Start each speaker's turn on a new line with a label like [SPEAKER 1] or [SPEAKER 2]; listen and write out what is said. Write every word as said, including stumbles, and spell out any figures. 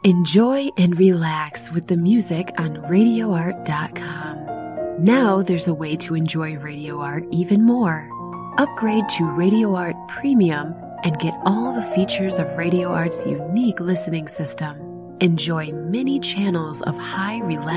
[SPEAKER 1] Enjoy and relax with the music on radio art dot com. Now there's a way to enjoy Radio Art even more. Upgrade to Radio Art Premium and get all the features of Radio Art's unique listening system. Enjoy many channels of high relaxation